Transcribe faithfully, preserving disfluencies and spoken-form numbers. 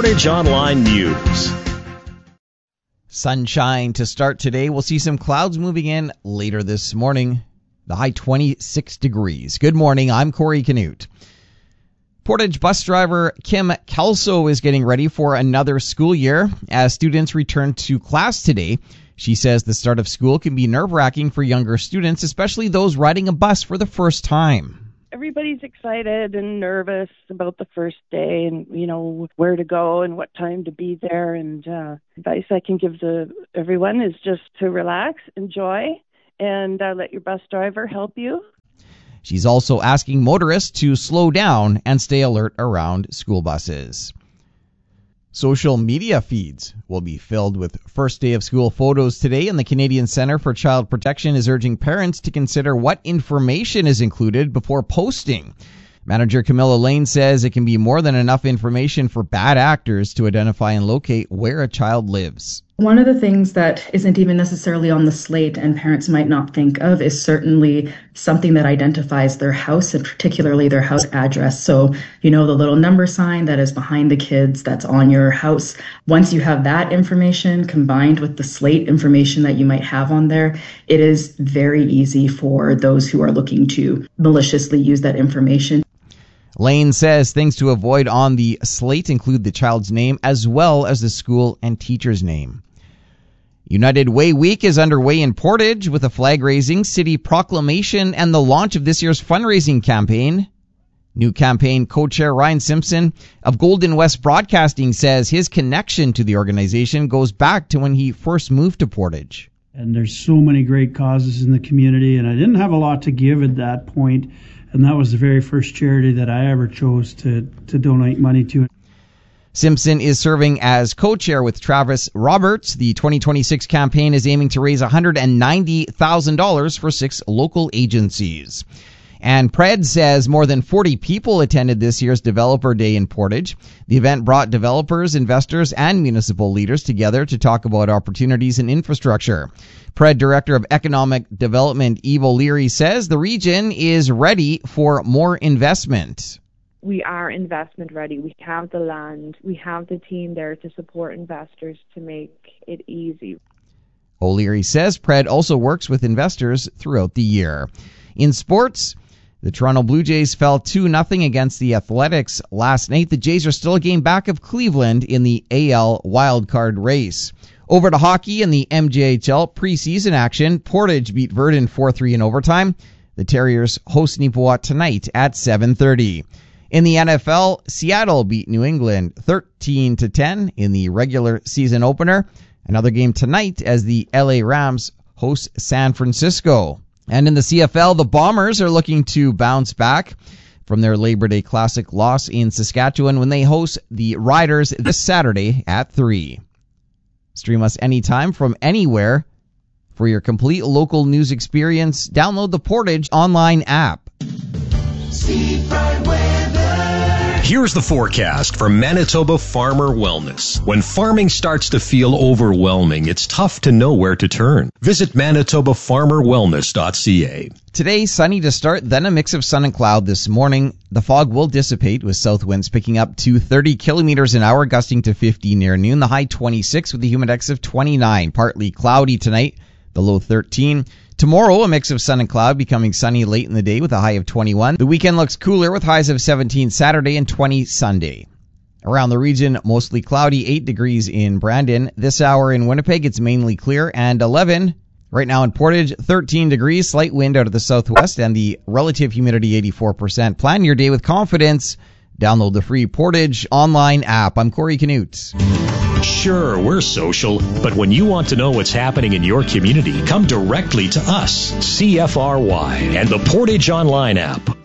Portage Online News. Sunshine to start today. We'll see some clouds moving in later this morning. The high twenty-six degrees. Good morning. I'm Corey Canute. Portage bus driver Kim Kelso is getting ready for another school year as students return to class today. She says the start of school can be nerve-wracking for younger students, especially those riding a bus for the first time. Everybody's excited and nervous about the first day and, you know, where to go and what time to be there. And uh, advice I can give to everyone is just to relax, enjoy, and uh, let your bus driver help you. She's also asking motorists to slow down and stay alert around school buses. Social media feeds will be filled with first day of school photos today, and the Canadian Centre for Child Protection is urging parents to consider what information is included before posting. Manager Camilla Lane says it can be more than enough information for bad actors to identify and locate where a child lives. One of the things that isn't even necessarily on the slate and parents might not think of is certainly something that identifies their house and particularly their house address. So, you know, the little number sign that is behind the kids that's on your house. Once you have that information combined with the slate information that you might have on there, it is very easy for those who are looking to maliciously use that information. Lane says things to avoid on the slate include the child's name as well as the school and teacher's name. United Way Week is underway in Portage with a flag-raising, city proclamation, and the launch of this year's fundraising campaign. New campaign co-chair Ryan Simpson of Golden West Broadcasting says his connection to the organization goes back to when he first moved to Portage. And there's so many great causes in the community, and I didn't have a lot to give at that point, and that was the very first charity that I ever chose to, to donate money to. Simpson is serving as co-chair with Travis Roberts. The twenty twenty-six campaign is aiming to raise one hundred ninety thousand dollars for six local agencies. And Pred says more than forty people attended this year's Developer Day in Portage. The event brought developers, investors, and municipal leaders together to talk about opportunities in infrastructure. Pred Director of Economic Development Eve O'Leary says the region is ready for more investment. We are investment ready. We have the land. We have the team there to support investors to make it easy. O'Leary says Pred also works with investors throughout the year. In sports, the Toronto Blue Jays fell two nothing against the Athletics last night. The Jays are still a game back of Cleveland in the A L wildcard race. Over to hockey in the M J H L preseason action. Portage beat Verdun four three in overtime. The Terriers host Nipawat tonight at seven thirty. In the N F L, Seattle beat New England thirteen to ten in the regular season opener. Another game tonight as the L A Rams host San Francisco. And in the C F L, the Bombers are looking to bounce back from their Labor Day Classic loss in Saskatchewan when they host the Riders this Saturday at three. Stream us anytime from anywhere. For your complete local news experience, download the Portage online app. Here's the forecast for Manitoba Farmer Wellness. When farming starts to feel overwhelming, it's tough to know where to turn. Visit manitoba farmer wellness dot c a. Today, sunny to start, then a mix of sun and cloud this morning. The fog will dissipate with south winds picking up to thirty kilometers an hour, gusting to fifty near noon. The high twenty-six with a humidex of twenty-nine. Partly cloudy tonight, the low thirteen. Tomorrow, a mix of sun and cloud, becoming sunny late in the day with a high of twenty-one. The weekend looks cooler with highs of seventeen Saturday and twenty Sunday. Around the region, mostly cloudy, eight degrees in Brandon. This hour in Winnipeg, it's mainly clear, and eleven. Right now in Portage, thirteen degrees, slight wind out of the southwest, and the relative humidity eighty-four percent. Plan your day with confidence. Download the free Portage online app. I'm Corey Canute. Sure, we're social, but when you want to know what's happening in your community, come directly to us, C F R Y, and the Portage Online app.